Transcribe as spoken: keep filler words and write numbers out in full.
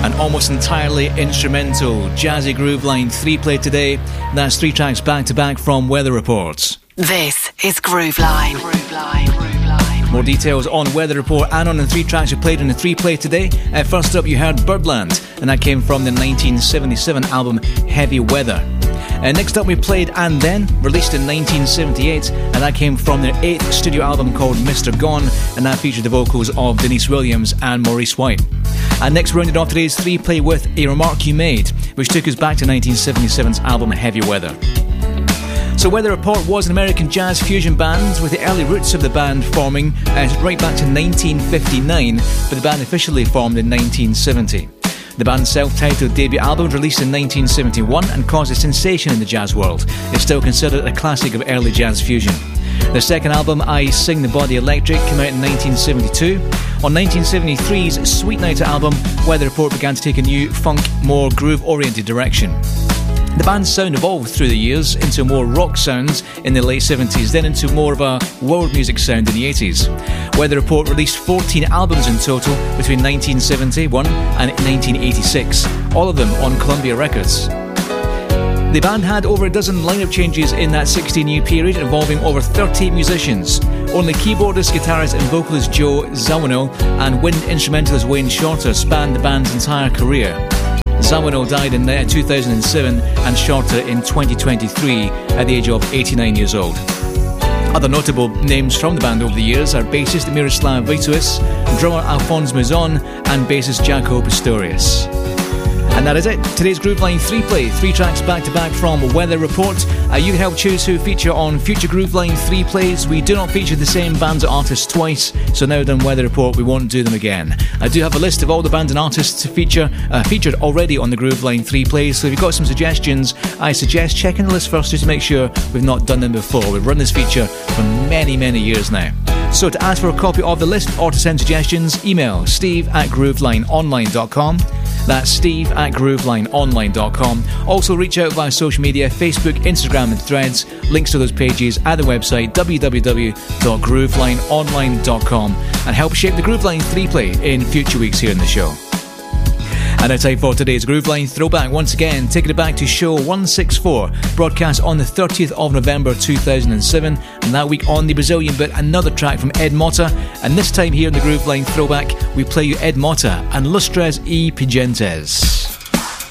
An almost entirely instrumental jazzy groove line three play today. That's three tracks back to back from Weather Report. This is Groove Line. Groove Line. Groove Line. More details on Weather Report and on the three tracks we played in the three play today. Uh, first up, you heard Birdland, and that came from the nineteen seventy-seven album Heavy Weather. Uh, next up, we played And Then, released in nineteen seventy-eight, and that came from their eighth studio album called Mister Gone, and that featured the vocals of Denise Williams and Maurice White. And next, we rounded off today's three play with A Remark You Made, which took us back to nineteen seventy-seven's album Heavy Weather. So Weather Report was an American jazz fusion band, with the early roots of the band forming uh, right back to nineteen fifty-nine, but the band officially formed in nineteen seventy. The band's self-titled debut album, released in nineteen seventy-one and caused a sensation in the jazz world, is still considered a classic of early jazz fusion. Their second album, I Sing the Body Electric, came out in nineteen seventy-two. On nineteen seventy-three's Sweet Night album, Weather Report began to take a new funk, more groove-oriented direction. The band's sound evolved through the years into more rock sounds in the late seventies, then into more of a world music sound in the eighties. Weather Report released fourteen albums in total between nineteen seventy-one and nineteen eighty-six, all of them on Columbia Records. The band had over a dozen lineup changes in that sixteen-year period, involving over thirty musicians. Only keyboardist, guitarist and vocalist Joe Zawinul and wind instrumentalist Wayne Shorter spanned the band's entire career. Zawinul died in two thousand seven and Shorter in twenty twenty-three at the age of eighty-nine years old. Other notable names from the band over the years are bassist Miroslav Vitois, drummer Alphonse Mouzon and bassist Jaco Pastorius. And that is it. Today's Groove Line three play, three tracks back to back from Weather Report. Uh, you can help choose who feature on future Groove Line three plays. We do not feature the same bands or artists twice, so now done Weather Report, we won't do them again. I do have a list of all the bands and artists to feature uh, featured already on the Groove Line three plays, so if you've got some suggestions, I suggest checking the list first just to make sure we've not done them before. We've run this feature for many, many years now. So to ask for a copy of the list or to send suggestions, email steve at groovelineonline dot com. That's steve at groovelineonline dot com. Also reach out via social media, Facebook, Instagram and Threads. Links to those pages at the website w w w dot groovelineonline dot com, and help shape the Groove Line three play in future weeks here in the show. And now time for today's Groove Line Throwback. Once again, taking it back to show one sixty-four, broadcast on the thirtieth of November two thousand seven, and that week on the Brazilian bit, another track from Ed Mota, and this time here in the Groove Line Throwback, we play you Ed Mota and Lustres e Pingentes.